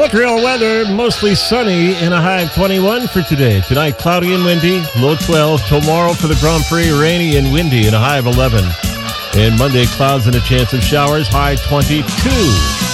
Montreal weather, mostly sunny and a high of 21 for today. Tonight, cloudy and windy, low 12. Tomorrow for the Grand Prix, rainy and windy and a high of 11. And Monday, clouds and a chance of showers, high 22.